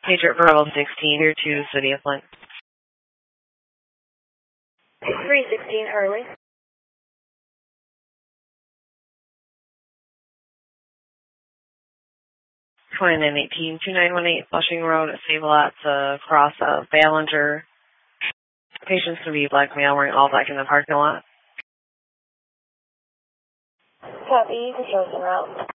Patriot Verbal 16, here to City of Flint. 316 early. 2918, 2918 Flushing Road at Save Lots, across Ballinger. Patient's going to be black male wearing all black in the parking lot. Copy, you can show us en route.